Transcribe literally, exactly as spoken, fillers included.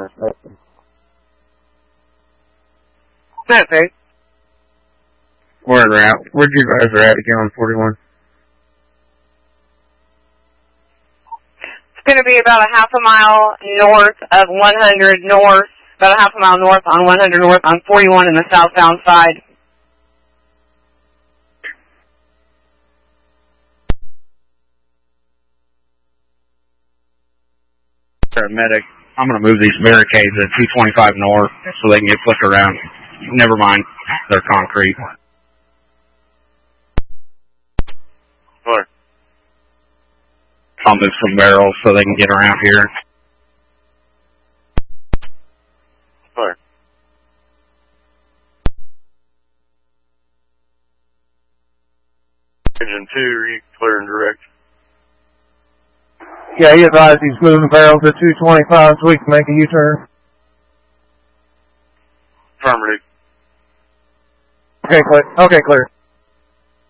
That's it. Where are at? Where'd you guys are at again on forty-one? It's going to be about a half a mile north of one hundred north, about a half a mile north on one hundred north on forty-one in the southbound side. Paramedic, I'm going to move these barricades at two twenty-five north so they can get flipped around. Never mind, they're concrete. What? I'll move some barrels so they can get around here. What? Engine two, are you clear and direct? Yeah, he advised he's moving barrels at two twenty-five so we can make a U-turn. Affirmative. Okay, clear. Okay, clear.